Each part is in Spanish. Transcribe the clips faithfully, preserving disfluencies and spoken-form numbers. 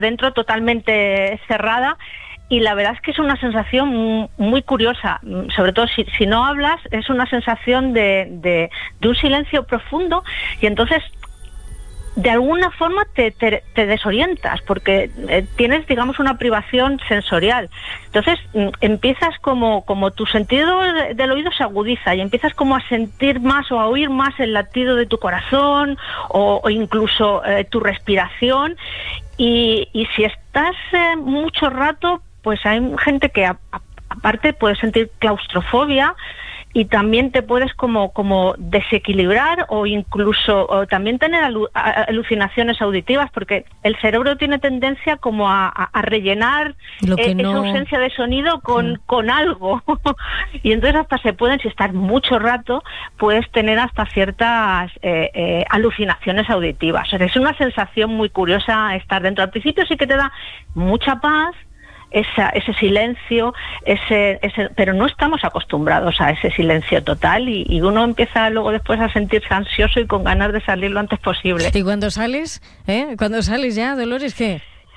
dentro totalmente cerrada. Y la verdad es que es una sensación muy curiosa, sobre todo si, si no hablas, es una sensación de, de, de un silencio profundo, y entonces de alguna forma te, te, te desorientas porque eh, tienes, digamos, una privación sensorial. Entonces m- empiezas como, como tu sentido de, del oído se agudiza y empiezas como a sentir más o a oír más el latido de tu corazón o, o incluso eh, tu respiración, y, y si estás eh, mucho rato, pues hay gente que a, a, aparte puede sentir claustrofobia y también te puedes como, como desequilibrar o incluso o también tener alu, a, alucinaciones auditivas, porque el cerebro tiene tendencia como a, a, a rellenar Lo que eh, no... esa ausencia de sonido con, sí. con algo. Y entonces hasta se pueden, si estás mucho rato, puedes tener hasta ciertas eh, eh, alucinaciones auditivas. O sea, es una sensación muy curiosa estar dentro. Al principio sí que te da mucha paz, Esa, ese silencio, ese, ese, pero no estamos acostumbrados a ese silencio total, y, y uno empieza luego después a sentirse ansioso y con ganas de salir lo antes posible. ¿Y cuando sales? ¿Eh? ¿Cuando sales ya, Dolores, qué?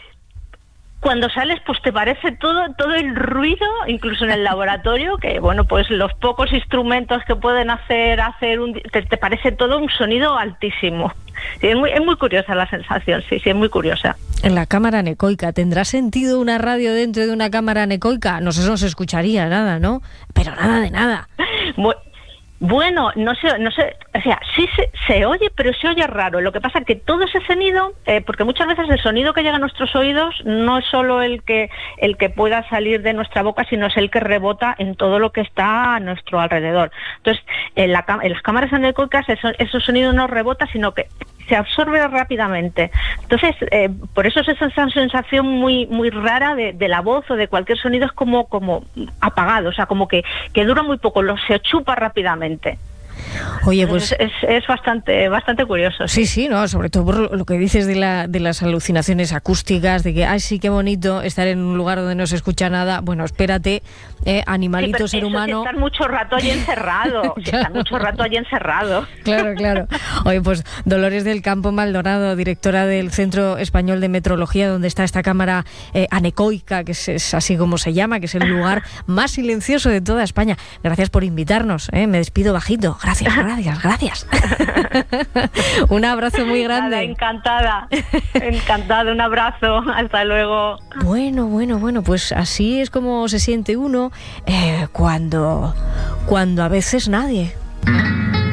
Cuando sales, pues te parece todo todo el ruido, incluso en el laboratorio, que bueno, pues los pocos instrumentos que pueden hacer hacer un, te, te parece todo un sonido altísimo. Sí, es muy es muy curiosa la sensación, sí, sí, es muy curiosa. En la cámara anecoica, ¿tendrá sentido una radio dentro de una cámara anecoica? No sé, no se escucharía nada, ¿no? Pero nada de nada. Bueno, Bueno, no sé, no sé, o sea, sí se, se oye, pero se oye raro. Lo que pasa es que todo ese sonido, eh, porque muchas veces el sonido que llega a nuestros oídos no es solo el que el que pueda salir de nuestra boca, sino es el que rebota en todo lo que está a nuestro alrededor. Entonces, en, la, en las cámaras anecoicas ese sonido no rebota, sino que se absorbe rápidamente. Entonces, eh, por eso es esa sensación muy muy rara de, de la voz o de cualquier sonido, es como como apagado, o sea, como que, que dura muy poco, lo se chupa rápidamente. Oye, pues es, es, es bastante bastante curioso. Sí, sí, no, sobre todo por lo que dices de la de las alucinaciones acústicas, de que, ay, sí, qué bonito estar en un lugar donde no se escucha nada. Bueno, espérate, eh, animalito, sí, ser humano. Si estar mucho rato allí encerrado, claro. Si estar mucho rato allí encerrado. Claro, claro. Oye, pues Dolores del Campo Maldonado, directora del Centro Español de Metrología, donde está esta cámara eh, anecoica, que es, es así como se llama, que es el lugar más silencioso de toda España. Gracias por invitarnos, ¿eh? Me despido bajito. Gracias, gracias, gracias. Un abrazo muy grande. Nada, encantada, encantada, un abrazo, hasta luego. Bueno, bueno, bueno, pues así es como se siente uno eh, cuando, cuando a veces nadie.